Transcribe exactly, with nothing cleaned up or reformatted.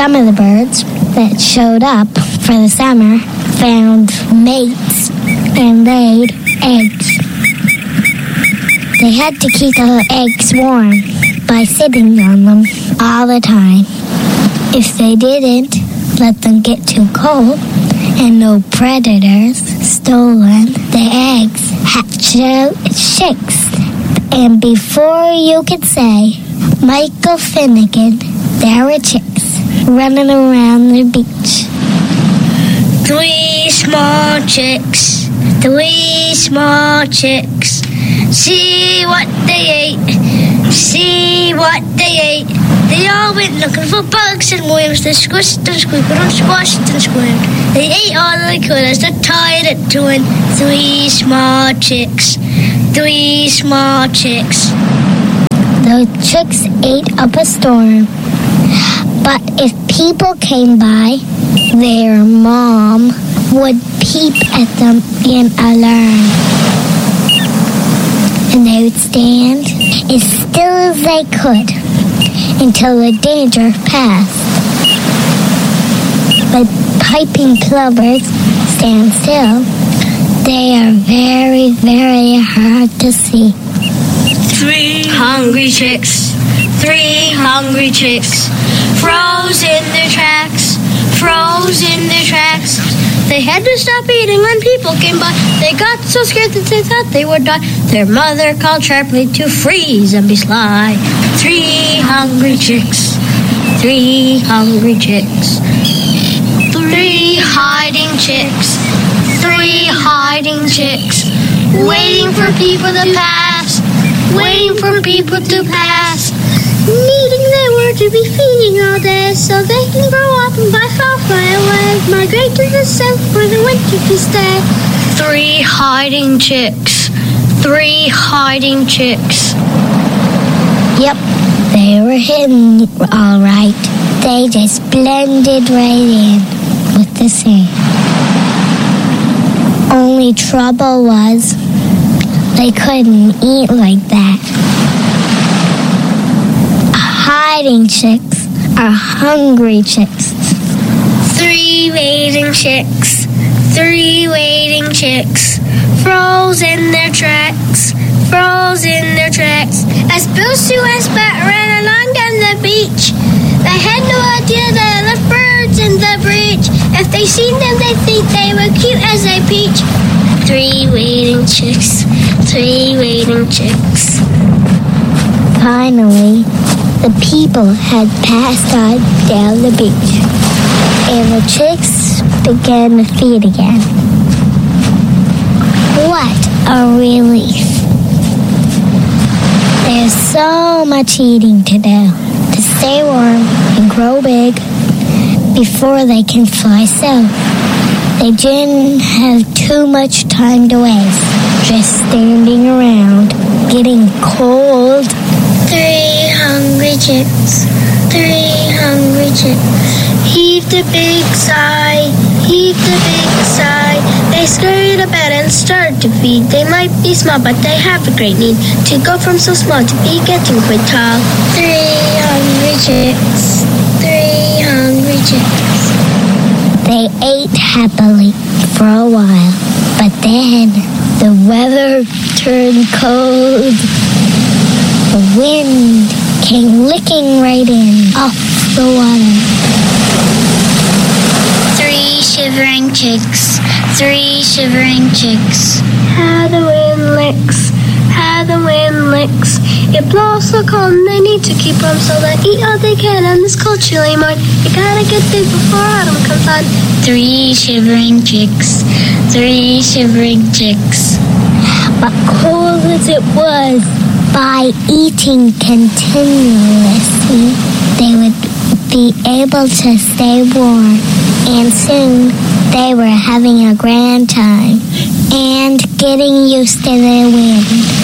Some of the birds that showed up for the summer found mates and laid eggs. They had to keep the eggs warm by sitting on them all the time. If they didn't let them get too cold and no predators stole them, the eggs hatched out chicks. And before you could say, Michael Finnegan, there were chicks running around the beach. Three small chicks, three small chicks. See what they ate, see what they ate. They all went looking for bugs and worms. They squished and squeaked and squashed and squirmed. They ate all they could as they tied it to it. Three small chicks, three small chicks. The chicks ate up a storm. But if people came by, their mom would peep at them in alarm. And they would stand as still as they could until the danger passed. But piping plovers stand still. They are very, very hard to see. Three hungry chicks, three hungry chicks, froze in their tracks, froze in their tracks. They had to stop eating when people came by. They got so scared that they thought they would die. Their mother called sharply to freeze and be sly. Three hungry chicks, three hungry chicks, three hiding chicks, three hiding chicks, waiting for people to pass, waiting for people to pass, needing their word to be feeding all day so they can grow up and by far fly away, migrate to the south for the winter to stay. Three hiding chicks, three hiding chicks. Yep, they were hidden all right. They just blended right in with the sand. Only trouble was they couldn't eat like that. Hiding chicks are hungry chicks. Three waiting chicks, three waiting chicks, froze in their tracks, froze in their tracks. As Bill Sue Bat ran along down the beach, they had no idea there left birds in the breach. If they seen them, they think they were cute as a peach. Three waiting chicks, three waiting chicks. Finally, the people had passed on down the beach, and the chicks began to feed again. What a relief. There's so much eating to do to stay warm and grow big before they can fly south. They didn't have too much time to waste, just standing around, getting cold. Three hungry chicks, three hungry chicks. Heaved a big sigh, heaved a big sigh. They scurried about and started to feed. They might be small, but they have a great need to go from so small to be getting quite tall. Three hungry chicks, three hungry chicks. They ate happily for a while, but then the weather turned cold. The wind came licking right in off the water. Three shivering chicks, three shivering chicks. How the wind licks, how the wind licks. It blows so cold and they need to keep warm, so they eat all they can on this cold chilly morning. You gotta get big before autumn comes on. Three shivering chicks, three shivering chicks. But cold as it was, by eating continuously, they would be able to stay warm, and soon they were having a grand time and getting used to the wind.